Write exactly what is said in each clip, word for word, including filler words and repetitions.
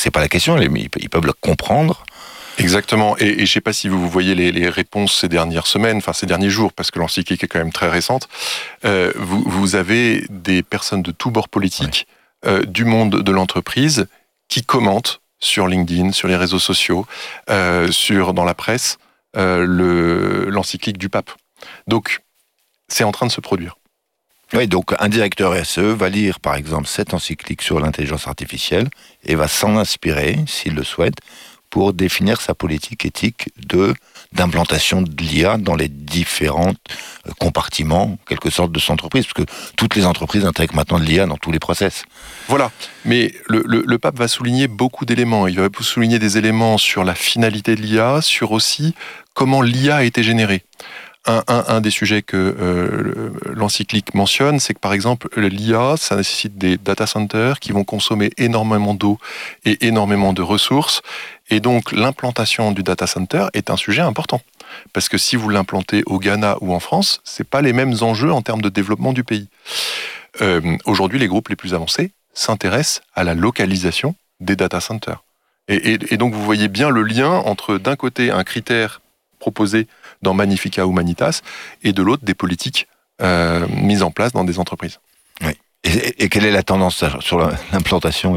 c'est pas la question, ils, ils peuvent le comprendre. Exactement, et, et je ne sais pas si vous voyez les, les réponses ces dernières semaines, enfin ces derniers jours, parce que l'encyclique est quand même très récente. Euh, vous, vous avez des personnes de tous bords politiques, ouais. euh, du monde de l'entreprise, qui commentent sur LinkedIn, sur les réseaux sociaux, euh, sur dans la presse, euh, le, l'encyclique du pape. Donc, c'est en train de se produire. Oui, donc un directeur R S E va lire par exemple cette encyclique sur l'intelligence artificielle et va s'en inspirer, s'il le souhaite, pour définir sa politique éthique de, d'implantation de l'I A dans les différents compartiments, en quelque sorte, de son entreprise, parce que toutes les entreprises intègrent maintenant de l'I A dans tous les process. Voilà, mais le, le, le pape va souligner beaucoup d'éléments. Il va souligner des éléments sur la finalité de l'I A, sur aussi comment l'I A a été générée. Un, un, un des sujets que euh, l'encyclique mentionne, c'est que par exemple, l'I A, ça nécessite des data centers qui vont consommer énormément d'eau et énormément de ressources. Et donc, l'implantation du data center est un sujet important. Parce que si vous l'implantez au Ghana ou en France, c'est pas les mêmes enjeux en termes de développement du pays. Euh, aujourd'hui, les groupes les plus avancés s'intéressent à la localisation des data centers. Et, et, et donc, vous voyez bien le lien entre, d'un côté, un critère proposé dans Magnificat Humanitas, et de l'autre, des politiques euh, mises en place dans des entreprises. Oui. Et, et quelle est la tendance sur l'implantation ?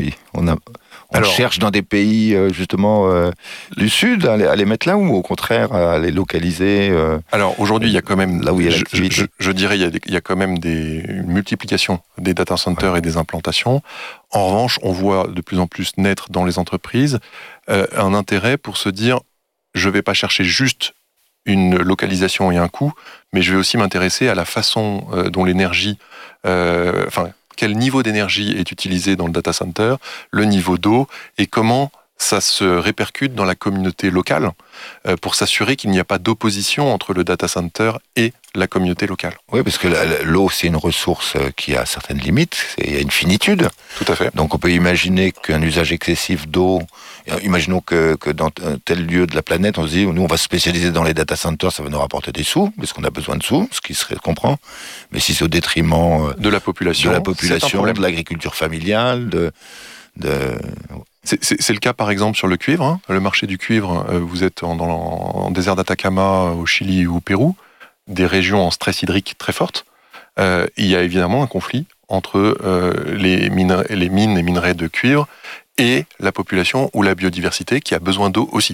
On, a, on Alors, cherche dans des pays, justement, euh, du Sud à les, à les mettre là, ou au contraire, à les localiser euh, Alors, aujourd'hui, il y a quand même... Là où il y a l'activité. Je, je, je dirais, il y a, des, il y a quand même des, une multiplication des data centers ouais. et des implantations. En revanche, on voit de plus en plus naître dans les entreprises euh, un intérêt pour se dire, je ne vais pas chercher juste une localisation et un coût, mais je vais aussi m'intéresser à la façon euh, dont l'énergie, euh, enfin, quel niveau d'énergie est utilisé dans le data center, le niveau d'eau, et comment ça se répercute dans la communauté locale, euh, pour s'assurer qu'il n'y a pas d'opposition entre le data center et la communauté locale. Oui, parce que la, l'eau, c'est une ressource qui a certaines limites, il y a une finitude. Tout à fait. Donc on peut imaginer qu'un usage excessif d'eau, imaginons que, que dans un tel lieu de la planète, on se dit, nous on va se spécialiser dans les data centers, ça va nous rapporter des sous, parce qu'on a besoin de sous, ce qui serait comprend. Mais si c'est au détriment de la population, de, la population, de l'agriculture familiale, de... de... C'est, c'est, c'est le cas par exemple sur le cuivre, hein. Le marché du cuivre, euh, vous êtes en, dans le, en désert d'Atacama, au Chili ou au Pérou, des régions en stress hydrique très fortes. Euh, il y a évidemment un conflit entre euh, les, mine, les mines et minerais de cuivre et la population ou la biodiversité qui a besoin d'eau aussi.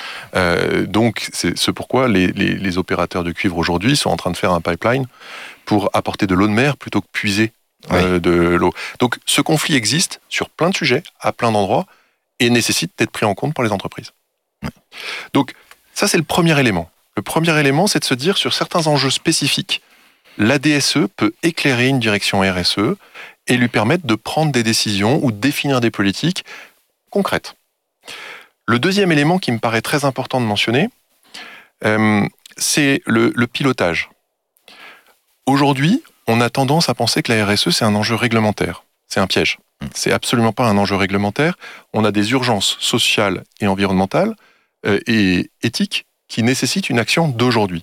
Euh, donc c'est ce pourquoi les, les, les opérateurs de cuivre aujourd'hui sont en train de faire un pipeline pour apporter de l'eau de mer plutôt que puiser euh, oui. de l'eau. Donc ce conflit existe sur plein de sujets, à plein d'endroits, et nécessite d'être pris en compte par les entreprises. Oui. Donc ça c'est le premier élément. Le premier élément, c'est de se dire, sur certains enjeux spécifiques, l'A D S E peut éclairer une direction R S E et lui permettre de prendre des décisions ou de définir des politiques concrètes. Le deuxième élément qui me paraît très important de mentionner, euh, c'est le, le pilotage. Aujourd'hui, on a tendance à penser que la R S E, c'est un enjeu réglementaire. C'est un piège. C'est absolument pas un enjeu réglementaire. On a des urgences sociales et environnementales euh, et éthiques qui nécessitent une action d'aujourd'hui.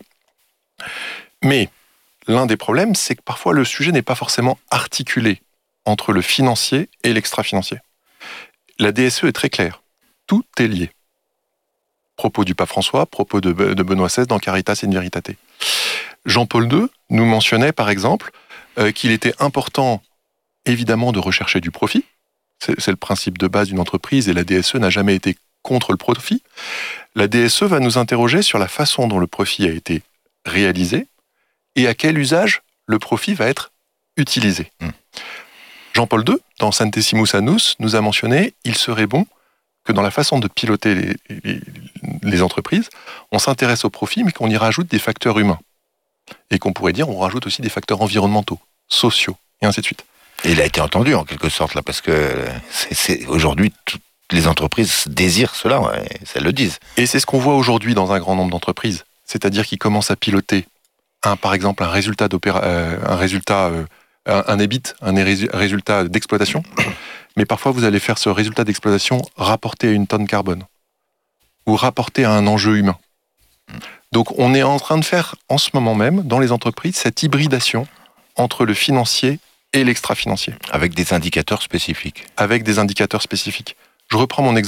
Mais l'un des problèmes, c'est que parfois le sujet n'est pas forcément articulé entre le financier et l'extra-financier. La D S E est très claire. Tout est lié. Propos du pape François, propos de, de Benoît seize dans Caritas in Veritate. Jean-Paul deux nous mentionnait par exemple euh, qu'il était important évidemment de rechercher du profit. C'est, c'est le principe de base d'une entreprise et la D S E n'a jamais été contre le profit. La D S E va nous interroger sur la façon dont le profit a été réalisé et à quel usage le profit va être utilisé. Mmh. Jean-Paul deux, dans Centesimus Annus, nous a mentionné il serait bon que dans la façon de piloter les, les, les entreprises, on s'intéresse au profit, mais qu'on y rajoute des facteurs humains. Et qu'on pourrait dire, on rajoute aussi des facteurs environnementaux, sociaux, et ainsi de suite. Et il a été entendu, en quelque sorte, là, parce que c'est, c'est, aujourd'hui, toutes les entreprises désirent cela, ouais, elles le disent. Et c'est ce qu'on voit aujourd'hui dans un grand nombre d'entreprises. C'est-à-dire qu'ils commencent à piloter, un, par exemple, un résultat, d'opéra, euh, un, résultat euh, un, un E B I T, un résultat d'exploitation. Mais parfois, vous allez faire ce résultat d'exploitation rapporté à une tonne carbone ou rapporté à un enjeu humain. Donc, on est en train de faire, en ce moment même, dans les entreprises, cette hybridation entre le financier et l'extra-financier. Avec des indicateurs spécifiques. Avec des indicateurs spécifiques. Je reprends mon exemple.